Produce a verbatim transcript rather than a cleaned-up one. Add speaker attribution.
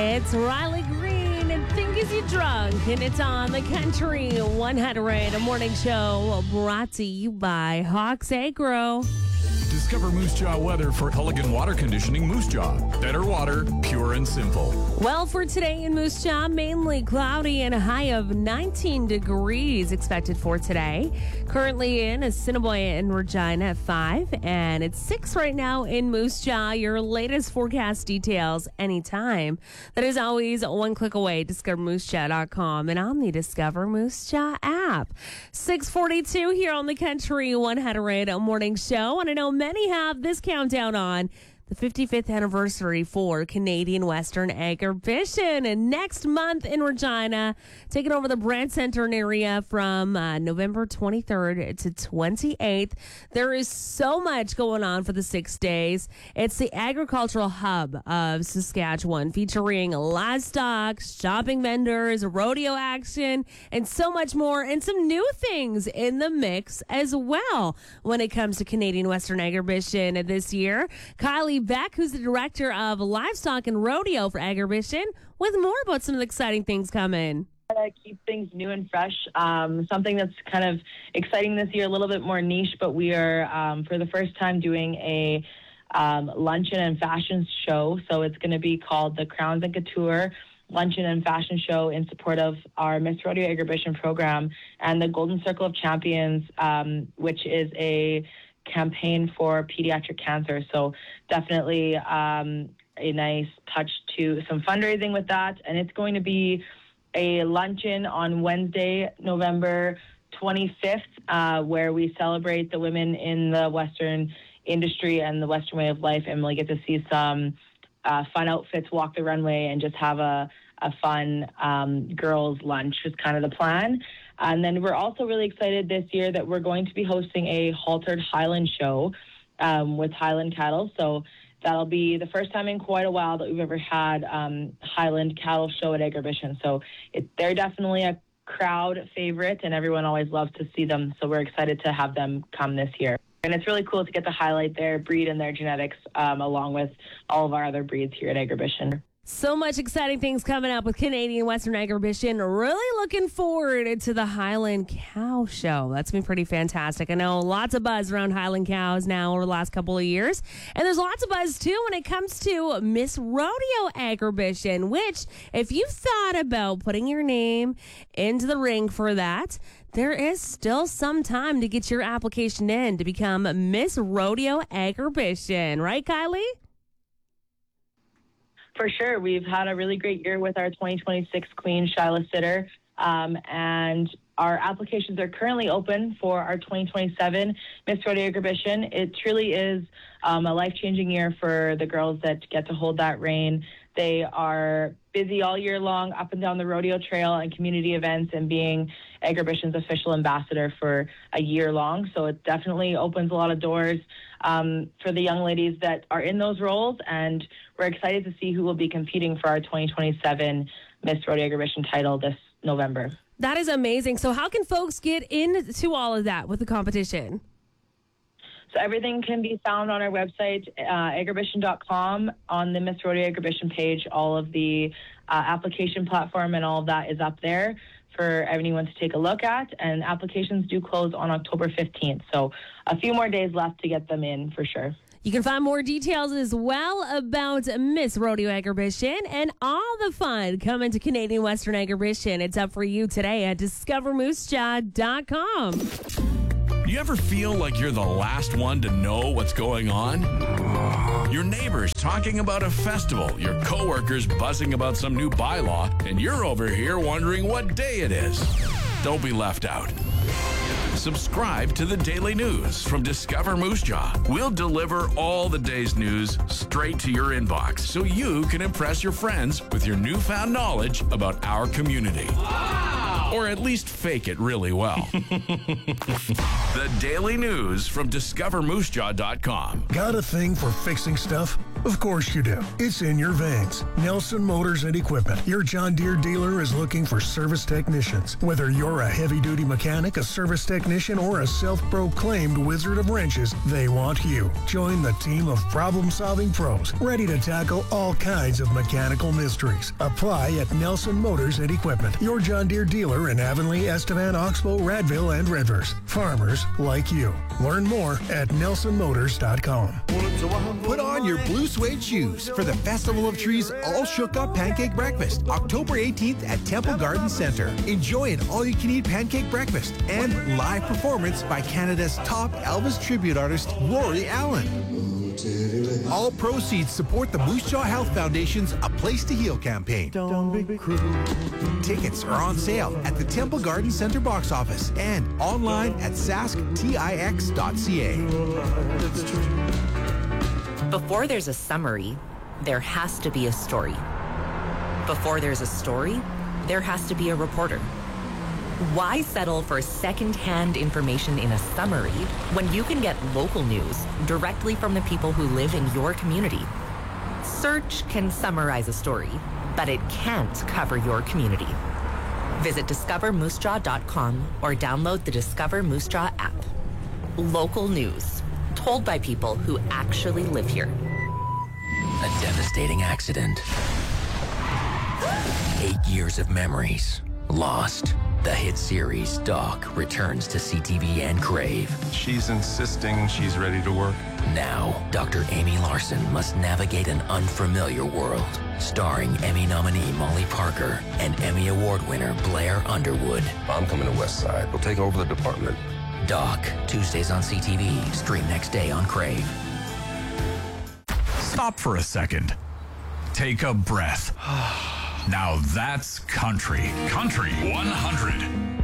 Speaker 1: It's Riley Green and Think Is You Drunk, and it's on the Country one hundred, a morning show brought to you by Hawks Agro.
Speaker 2: Discover Moose Jaw weather for Culligan Water Conditioning Moose Jaw. Better water, pure and simple.
Speaker 1: Well, for today in Moose Jaw, mainly cloudy and a high of nineteen degrees expected for today. Currently in Assiniboia and Regina at five, and it's six right now in Moose Jaw. Your latest forecast details anytime. That is always one click away. discover moose jaw dot com and on the Discover Moose Jaw app. six forty-two here on the Country one hundred morning show, and I know many have this countdown on the fifty-fifth anniversary for Canadian Western Agribition. And next month in Regina, taking over the Brant Center area from uh, November twenty-third to twenty-eighth. There is so much going on for the six days. It's the agricultural hub of Saskatchewan, featuring livestock, shopping vendors, rodeo action, and so much more, and some new things in the mix as well when it comes to Canadian Western Agribition this year. Kylie Beck, who's the director of livestock and rodeo for Agribition, with more about some of the exciting things coming.
Speaker 3: To keep things new and fresh. Um, something that's kind of exciting this year, a little bit more niche, but we are, um, for the first time, doing a um, luncheon and fashion show. So it's going to be called the Crowns and Couture Luncheon and Fashion Show in support of our Miss Rodeo Agribition program and the Golden Circle of Champions, um, which is a campaign for pediatric cancer. So definitely um, a nice touch to some fundraising with that. And it's going to be a luncheon on Wednesday, November twenty-fifth, uh, where we celebrate the women in the Western industry and the Western way of life. And we'll get to see some uh, fun outfits, walk the runway, and just have a, a fun um, girls' lunch is kind of the plan. And then we're also really excited this year that we're going to be hosting a haltered Highland show um, with Highland cattle. So that'll be the first time in quite a while that we've ever had um, Highland cattle show at Agribition. So it, they're definitely a crowd favorite, and everyone always loves to see them. So we're excited to have them come this year. And it's really cool to get to highlight their breed and their genetics um, along with all of our other breeds here at Agribition.
Speaker 1: So much exciting things coming up with Canadian Western Agribition. Really looking forward to the Highland Cow Show. That's been pretty fantastic. I know lots of buzz around Highland cows now over the last couple of years. And there's lots of buzz, too, when it comes to Miss Rodeo Agribition, which, if you've thought about putting your name into the ring for that, there is still some time to get your application in to become Miss Rodeo Agribition. Right, Kylie?
Speaker 3: For sure. We've had a really great year with our twenty twenty-six Queen, Shyla Sitter, um, and our applications are currently open for our twenty twenty-seven Miss Rodeo Agribition. It truly is um, a life-changing year for the girls that get to hold that reign. They are busy all year long up and down the rodeo trail and community events and being Agribition's official ambassador for a year long. So it definitely opens a lot of doors um, for the young ladies that are in those roles. And we're excited to see who will be competing for our twenty twenty-seven Miss Rodeo Agribition title this November.
Speaker 1: That is amazing. So how can folks get into all of that with the competition?
Speaker 3: So everything can be found on our website, uh, agribition dot com, on the Miss Rodeo Agribition page. All of the uh, application platform and all of that is up there for anyone to take a look at. And applications do close on October fifteenth. So a few more days left to get them in for sure.
Speaker 1: You can find more details as well about Miss Rodeo Agribition and all the fun coming to Canadian Western Agribition. It's up for you today at discover moose jaw dot com.
Speaker 2: You ever feel like you're the last one to know what's going on? Your neighbors talking about a festival, your coworkers buzzing about some new bylaw, and you're over here wondering what day it is. Don't be left out. Subscribe to the Daily News from Discover Moose Jaw. We'll deliver all the day's news straight to your inbox so you can impress your friends with your newfound knowledge about our community.
Speaker 4: Wow!
Speaker 2: Or at least fake it really well. The Daily News from discover moose jaw dot com.
Speaker 4: Got a thing for fixing stuff? Of course you do. It's in your veins. Nelson Motors and Equipment. Your John Deere dealer is looking for service technicians. Whether you're a heavy-duty mechanic, a service technician, or a self-proclaimed wizard of wrenches, they want you. Join the team of problem-solving pros, ready to tackle all kinds of mechanical mysteries. Apply at Nelson Motors and Equipment. Your John Deere dealer in Avonlea, Estevan, Oxbow, Radville, and Redverse. Farmers like you. Learn more at nelson motors dot com.
Speaker 5: Put on your blue suede shoes for the Festival of Trees All Shook Up Pancake Breakfast, October eighteenth at Temple Garden Center. Enjoy an all-you-can-eat pancake breakfast and live performance by Canada's top Elvis tribute artist, Rory Allen. All proceeds support the Moose Jaw Health Foundation's A Place to Heal campaign. Don't be cruel. Tickets are on sale at the Temple Garden Center box office and online at sask tix dot c a.
Speaker 6: Before there's a summary, there has to be a story. Before there's a story, there has to be a reporter. Why settle for second-hand information in a summary when you can get local news directly from the people who live in your community? Search can summarize a story, but it can't cover your community. Visit discover moose jaw dot com or download the Discover Moose Jaw app. Local news, told by people who actually live here.
Speaker 7: A devastating accident. Eight years of memories lost. The hit series Doc returns to C T V and Crave.
Speaker 8: She's insisting she's ready to work.
Speaker 7: Now, Doctor Amy Larson must navigate an unfamiliar world. Starring Emmy nominee Molly Parker and Emmy Award winner Blair Underwood.
Speaker 8: I'm coming to West Side. We'll take over the department.
Speaker 7: Doc, Tuesdays on C T V. Stream next day on Crave.
Speaker 2: Stop for a second. Take a breath. Now that's country. Country one hundred.